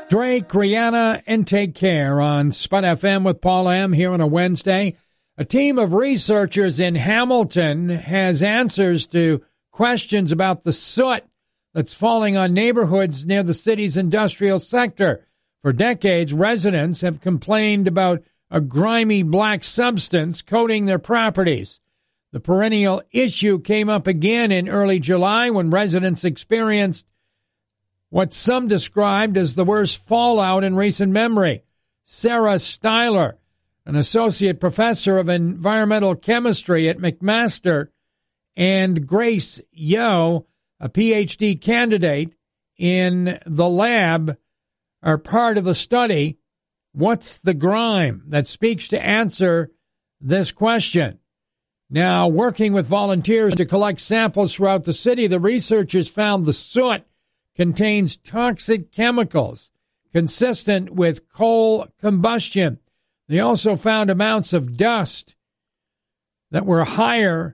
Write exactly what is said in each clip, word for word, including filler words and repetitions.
Drake, Rihanna, and Take Care on Spud F M with Paul M. here on a Wednesday. A team of researchers in Hamilton has answers to questions about the soot that's falling on neighborhoods near the city's industrial sector. For decades, residents have complained about a grimy black substance coating their properties. The perennial issue came up again in early July when residents experienced what some described as the worst fallout in recent memory. Sarah Styler, an associate professor of environmental chemistry at McMaster, and Grace Yo, a P H D candidate in the lab, are part of the study, What's the Grime?, that speaks to answer this question. Now, working with volunteers to collect samples throughout the city, the researchers found the soot contains toxic chemicals consistent with coal combustion. They also found amounts of dust that were higher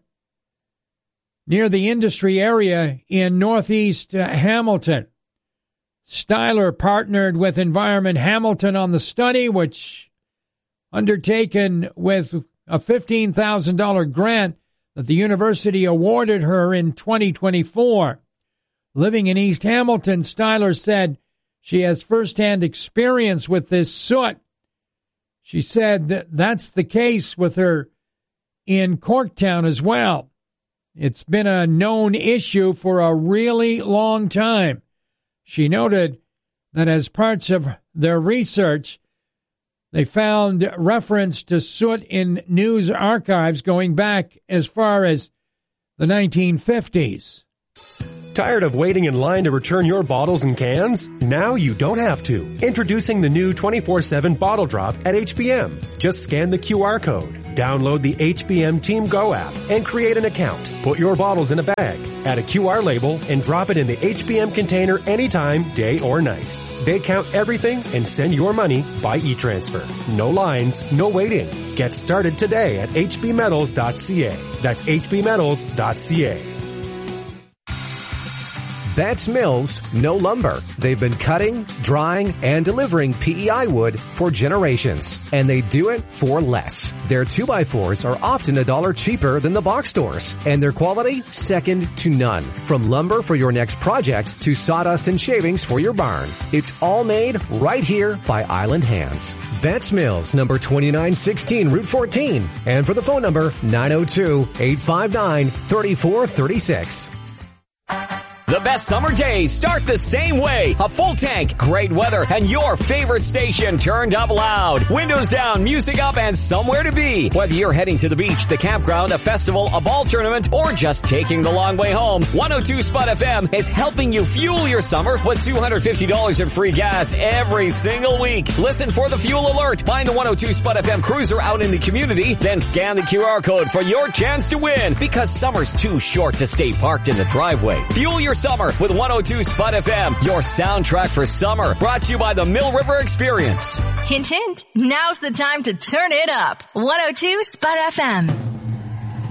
near the industry area in northeast Hamilton. Styler partnered with Environment Hamilton on the study, which undertaken with a fifteen thousand dollars grant that the university awarded her in twenty twenty-four. Living in East Hamilton, Styler said she has firsthand experience with this soot. She said that that's the case with her in Corktown as well. It's been a known issue for a really long time. She noted that as parts of their research, they found reference to soot in news archives going back as far as the nineteen fifties. Tired of waiting in line to return your bottles and cans? Now you don't have to. Introducing the new twenty-four seven Bottle Drop at H B M. Just scan the Q R code, download the H B M Team Go app, and create an account. Put your bottles in a bag, add a Q R label, and drop it in the H B M container anytime, day or night. They count everything and send your money by e-transfer. No lines, no waiting. Get started today at h b metals dot c a. That's h b metals dot c a. Betts Mills, no lumber. They've been cutting, drying, and delivering P E I wood for generations. And they do it for less. Their two by fours are often a dollar cheaper than the box stores. And their quality, second to none. From lumber for your next project to sawdust and shavings for your barn. It's all made right here by Island Hands. Betts Mills, number twenty-nine sixteen Route fourteen. And for the phone number, nine oh two, eight five nine, three four three six. The best summer days start the same way. A full tank, great weather, and your favorite station turned up loud. Windows down, music up, and somewhere to be. Whether you're heading to the beach, the campground, a festival, a ball tournament, or just taking the long way home, one oh two Spud F M is helping you fuel your summer with two hundred fifty dollars in free gas every single week. Listen for the fuel alert. Find the one oh two Spud F M cruiser out in the community, then scan the Q R code for your chance to win. Because summer's too short to stay parked in the driveway. Fuel your summer with one oh two Spud F M, your soundtrack for summer. Brought to you by the Mill River Experience. Hint, hint. Now's the time to turn it up. one oh two Spud F M.